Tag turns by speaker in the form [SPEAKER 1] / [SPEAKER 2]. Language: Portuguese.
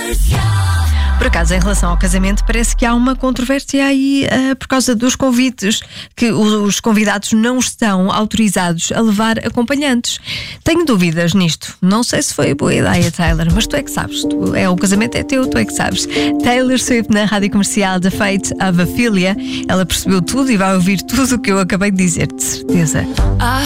[SPEAKER 1] Por acaso, em relação ao casamento, parece que há uma controvérsia aí por causa dos convites, que os convidados não estão autorizados a levar acompanhantes. Tenho dúvidas nisto. Não sei se foi boa ideia, Taylor, mas tu é que sabes. O casamento é teu, tu é que sabes. Taylor Swift na rádio comercial The Fate of Ophelia. Ela percebeu tudo e vai ouvir tudo o que eu acabei de dizer, de certeza.